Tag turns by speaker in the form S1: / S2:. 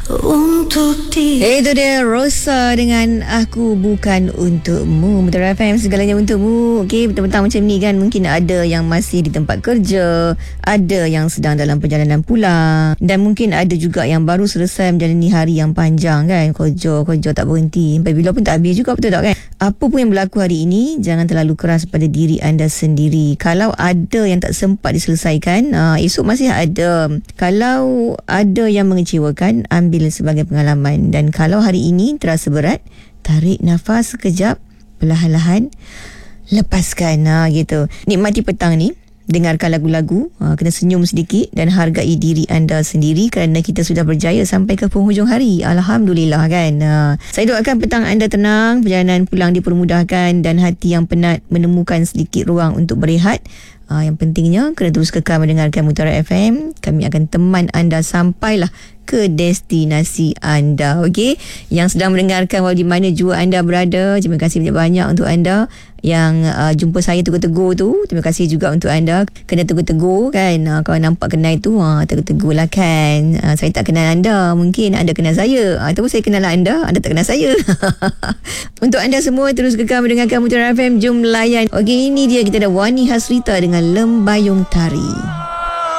S1: untuk dia.
S2: Itu dia Rosa dengan Aku Bukan Untukmu. Mutiara FM, segalanya untukmu. Okey, petang-petang macam ni kan, mungkin ada yang masih di tempat kerja, ada yang sedang dalam perjalanan pulang, dan mungkin ada juga yang baru selesai menjalani hari yang panjang kan. Kerja tak berhenti sampai bila pun tak habis juga, betul tak kan? Apa pun yang berlaku hari ini, jangan terlalu keras pada diri anda sendiri. Kalau ada yang tak sempat diselesaikan, esok masih ada. Kalau ada yang mengecewakan, ambil sebagai pengalaman. Dan kalau hari ini terasa berat, tarik nafas sekejap, perlahan-lahan lepaskan. Gitu. Nikmati petang ni, dengarkan lagu-lagu, kena senyum sedikit dan hargai diri anda sendiri kerana kita sudah berjaya sampai ke penghujung hari. Alhamdulillah kan. Saya doakan petang anda tenang, perjalanan pulang dipermudahkan dan hati yang penat menemukan sedikit ruang untuk berehat. Yang pentingnya kena terus kekal mendengarkan Mutiara FM. Kami akan teman anda sampailah ke destinasi anda. Okey, yang sedang mendengarkan walau di mana jua anda berada, terima kasih banyak-banyak untuk anda yang jumpa saya tegur-tegur tu. Terima kasih juga untuk anda kena tegur-tegur kan. Kalau nampak kenal tu, tegur-tegur lah kan. Saya tak kenal anda, mungkin anda kenal saya, ataupun saya kenal anda tak kenal saya. Untuk anda semua, terus kekal mendengarkan Mutiara FM. Jom layan. Okey, ini dia, kita ada Wani Hasrita dengan Lembayung Tari.